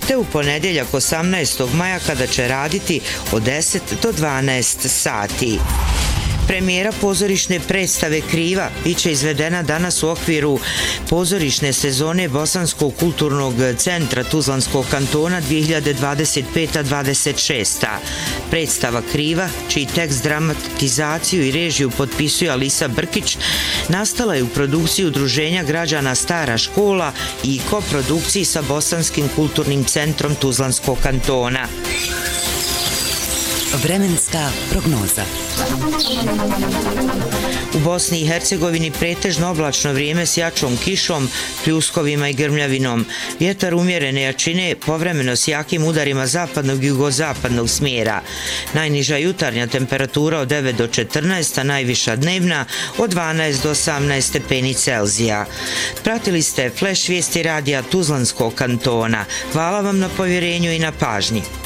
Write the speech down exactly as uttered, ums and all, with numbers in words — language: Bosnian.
te u ponedjeljak osamnaestog maja kada će raditi od deset do dvanaest sati. Premijera pozorišne predstave Kriva biće izvedena danas u okviru pozorišne sezone Bosanskog kulturnog centra Tuzlanskog kantona dvije hiljade dvadeset peta dvadeset šesta. Predstava Kriva, čiji tekst, dramatizaciju i režiju potpisuje Alisa Brkić, nastala je u produkciji Udruženja građana Stara škola i koprodukciji sa Bosanskim kulturnim centrom Tuzlanskog kantona. Vremenska prognoza. U Bosni i Hercegovini pretežno oblačno vrijeme s jačom kišom, pljuskovima i grmljavinom. Vjetar umjerene jačine, povremeno s jakim udarima zapadnog i jugozapadnog smjera. Najniža jutarnja temperatura od devet do četrnaest, a najviša dnevna od dvanaest do osamnaest stepeni Celzija. Pratili ste Flash vijesti radija Tuzlanskog kantona. Hvala vam na povjerenju i na pažnji.